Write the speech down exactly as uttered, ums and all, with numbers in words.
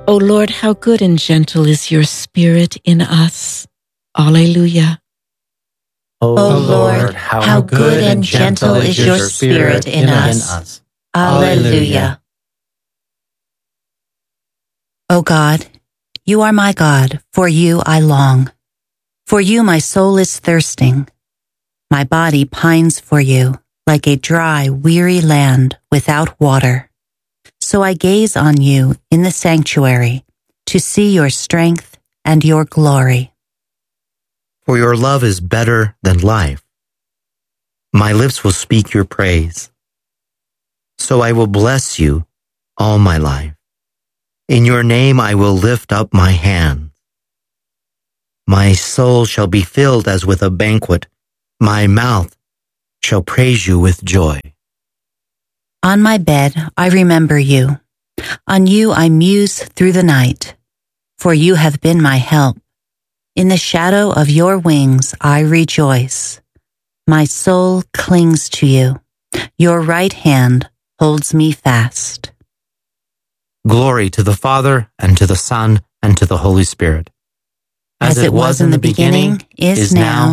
O Lord, how good and gentle is your Spirit in us. Alleluia. O Lord, how good and gentle is your Spirit in us. Alleluia. O God, you are my God, for you I long. For you my soul is thirsting. My body pines for you, like a dry, weary land without water. So I gaze on you in the sanctuary, to see your strength and your glory. For your love is better than life. My lips will speak your praise. So I will bless you all my life. In your name I will lift up my hands. My soul shall be filled as with a banquet. My mouth shall praise you with joy. On my bed I remember you. On you I muse through the night. For you have been my help. In the shadow of your wings I rejoice. My soul clings to you. Your right hand holds me fast. Glory to the Father, and to the Son, and to the Holy Spirit. As, As it was in the beginning, is now,